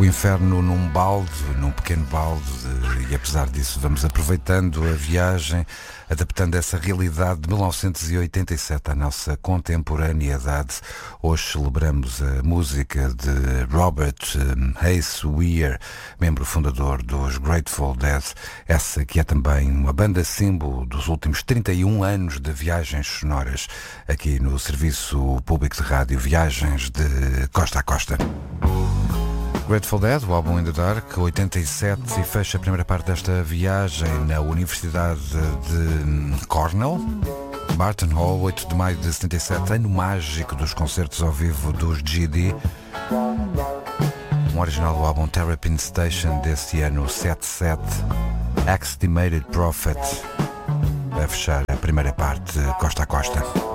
O inferno num balde, num pequeno balde, e apesar disso vamos aproveitando a viagem, adaptando essa realidade de 1987 à nossa contemporaneidade. Hoje celebramos a música de Robert Hayes Weir, membro fundador dos Grateful Dead, essa que é também uma banda símbolo dos últimos 31 anos de viagens sonoras aqui no Serviço Público de Rádio, viagens de costa a costa. Grateful Dead, o álbum In The Dark, 87, e fecha a primeira parte desta viagem na Universidade de Cornell, Barton Hall, 8 de maio de 77, ano mágico dos concertos ao vivo dos GD. Um original do álbum Terrapin Station desse ano, 77, Estimated Prophet, vai fechar a primeira parte costa a costa.